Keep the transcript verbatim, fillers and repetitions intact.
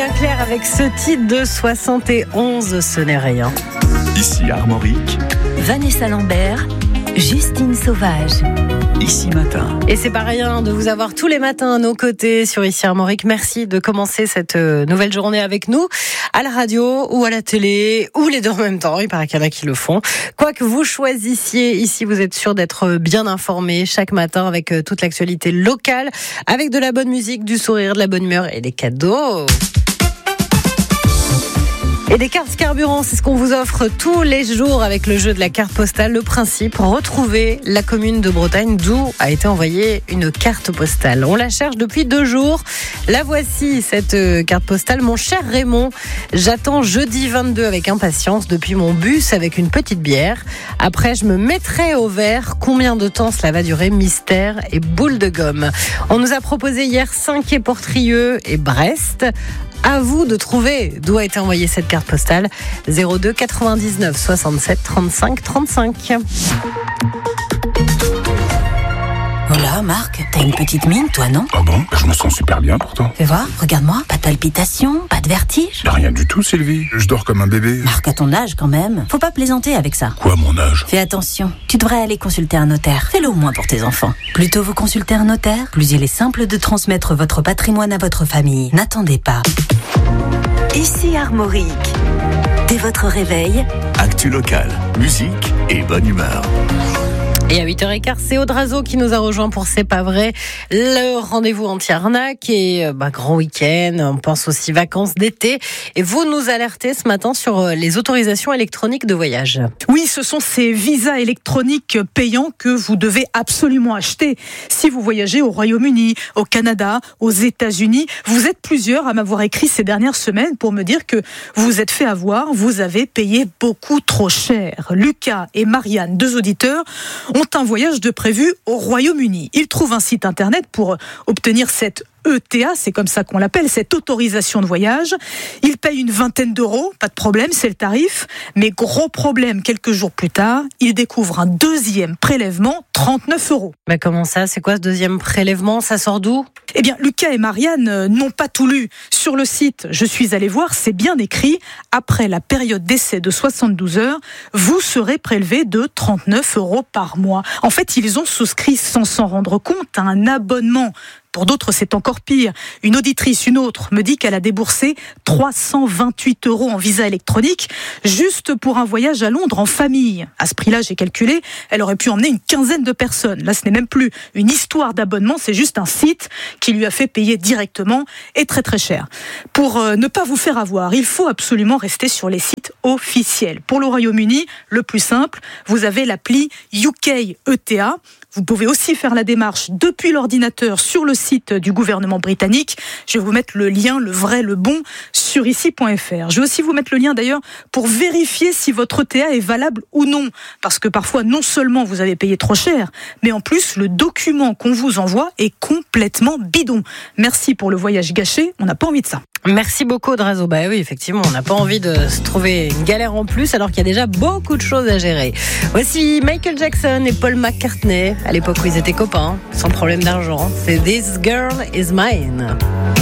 bien clair avec ce titre de soixante et onze, ce n'est rien. Ici Armorique, Vanessa Lambert, Justine Sauvage. Ici Matin. Et c'est pas rien de vous avoir tous les matins à nos côtés sur Ici Armorique. Merci de commencer cette nouvelle journée avec nous, à la radio ou à la télé, ou les deux en même temps. Il paraît qu'il y en a qui le font. Quoi que vous choisissiez, ici vous êtes sûr d'être bien informé chaque matin avec toute l'actualité locale, avec de la bonne musique, du sourire, de la bonne humeur et des cadeaux. Et des cartes carburant, c'est ce qu'on vous offre tous les jours avec le jeu de la carte postale. Le principe, retrouver la commune de Bretagne d'où a été envoyée une carte postale. On la cherche depuis deux jours. La voici, cette carte postale. Mon cher Raymond, j'attends jeudi vingt-deux avec impatience depuis mon bus avec une petite bière. Après, je me mettrai au vert. Combien de temps cela va durer? Mystère et boule de gomme. On nous a proposé hier Saint-Quay-Portrieux et Brest. À vous de trouver d'où a été envoyée cette carte postale. zéro deux quatre-vingt-dix-neuf soixante-sept trente-cinq trente-cinq. Voilà, Marc, t'as une petite mine, toi, non? Ah bon? Je me sens super bien pourtant. Fais voir, regarde-moi. Pas de palpitations, pas de vertige? Rien du tout, Sylvie. Je dors comme un bébé. Marc, à ton âge, quand même. Faut pas plaisanter avec ça. Quoi, mon âge? Fais attention, tu devrais aller consulter un notaire. Fais-le au moins pour tes enfants. Plus tôt vous consultez un notaire, plus il est simple de transmettre votre patrimoine à votre famille. N'attendez pas. Ici Armorique. Dès votre réveil, Actu locale, musique et bonne humeur. Et à huit heures quinze, c'est Audrazo qui nous a rejoint pour C'est pas vrai, le rendez-vous anti-arnaque et bah, grand week-end, on pense aussi vacances d'été. Et vous nous alertez ce matin sur les autorisations électroniques de voyage. Oui, ce sont ces visas électroniques payants que vous devez absolument acheter. Si vous voyagez au Royaume-Uni, au Canada, aux États-Unis, vous êtes plusieurs à m'avoir écrit ces dernières semaines pour me dire que vous êtes fait avoir, vous avez payé beaucoup trop cher. Lucas et Marianne, deux auditeurs, ont un voyage de prévu au Royaume-Uni. Ils trouvent un site internet pour obtenir cette E T A, c'est comme ça qu'on l'appelle, cette autorisation de voyage. Ils payent une vingtaine d'euros, pas de problème, c'est le tarif. Mais gros problème, quelques jours plus tard, ils découvrent un deuxième prélèvement, trente-neuf euros. Bah comment ça? C'est quoi ce deuxième prélèvement? Ça sort d'où? Eh bien, Lucas et Marianne n'ont pas tout lu. Sur le site, je suis allée voir, c'est bien écrit. Après la période d'essai de soixante-douze heures, vous serez prélevé de trente-neuf euros par mois. En fait, ils ont souscrit sans s'en rendre compte à un abonnement. Pour d'autres, c'est encore pire. Une auditrice, une autre, me dit qu'elle a déboursé trois cent vingt-huit euros en visa électronique juste pour un voyage à Londres en famille. À ce prix-là, j'ai calculé, elle aurait pu emmener une quinzaine de personnes. Là, ce n'est même plus une histoire d'abonnement, c'est juste un site qui lui a fait payer directement et très très cher. Pour euh, ne pas vous faire avoir, il faut absolument rester sur les sites officiels. Pour le Royaume-Uni, le plus simple, vous avez l'appli U K E T A. Vous pouvez aussi faire la démarche depuis l'ordinateur sur le site du gouvernement britannique. Je vais vous mettre le lien, le vrai, le bon, sur ici point f r. Je vais aussi vous mettre le lien d'ailleurs pour vérifier si votre E T A est valable ou non. Parce que parfois, non seulement vous avez payé trop cher, mais en plus, le document qu'on vous envoie est complètement bidon. Merci pour le voyage gâché, on n'a pas envie de ça. Merci beaucoup Audrazo. Bah oui, effectivement, on n'a pas envie de se trouver une galère en plus alors qu'il y a déjà beaucoup de choses à gérer. Voici Michael Jackson et Paul McCartney, à l'époque où ils étaient copains, sans problème d'argent. C'est This Girl Is Mine.